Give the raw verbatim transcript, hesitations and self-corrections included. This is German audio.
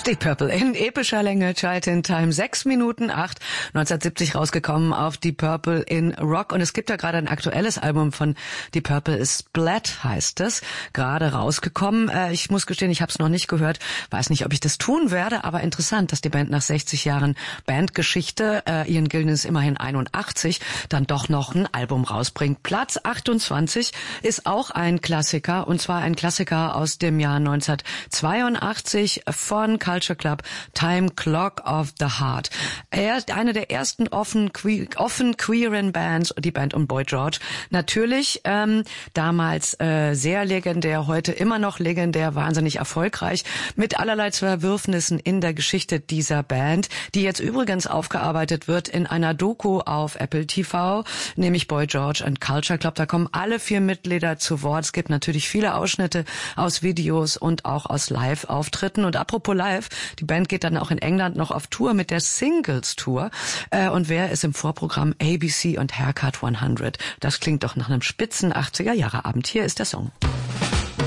Deep Purple in epischer Länge, Chart in Time, sechs Minuten acht, neunzehnhundertsiebzig rausgekommen auf Deep Purple in Rock. Und es gibt ja gerade ein aktuelles Album von Deep Purple, Splat heißt es, gerade rausgekommen. Äh, ich muss gestehen, ich habe es noch nicht gehört, weiß nicht, ob ich das tun werde, aber interessant, dass die Band nach sechzig Jahren Bandgeschichte, äh, Ian Gillan ist immerhin einundachtzig, dann doch noch ein Album rausbringt. Platz achtundzwanzig ist auch ein Klassiker, und zwar ein Klassiker aus dem Jahr neunzehnhundertzweiundachtzig von Culture Club, Time Clock of the Heart. Er ist eine der ersten offen, que- offen queeren Bands, die Band um Boy George. Natürlich ähm, damals äh, sehr legendär, heute immer noch legendär, wahnsinnig erfolgreich, mit allerlei Verwürfnissen in der Geschichte dieser Band, die jetzt übrigens aufgearbeitet wird in einer Doku auf Apple T V, nämlich Boy George and Culture Club. Da kommen alle vier Mitglieder zu Wort. Es gibt natürlich viele Ausschnitte aus Videos und auch aus Live-Auftritten. Und apropos Live, die Band geht dann auch in England noch auf Tour mit der Singles Tour. Äh, und wer ist im Vorprogramm? A B C und Haircut hundert. Das klingt doch nach einem spitzen achtziger Jahre Abend. Hier ist der Song.